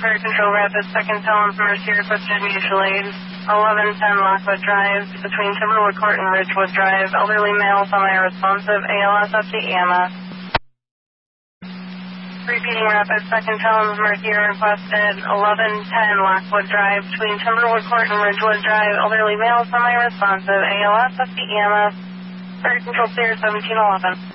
Fire Control Rapid, second Towns, Mercy, requested mutual aid. 1110 Lockwood Drive, between Timberwood Court and Ridgewood Drive. Elderly male, semi-responsive, ALS update EMS. Repeating Rapid, second Towns, Mercy, requested. 1110 Lockwood Drive, between Timberwood Court and Ridgewood Drive. Elderly male, semi-responsive, ALS update EMS. Fire Control clear, 1711.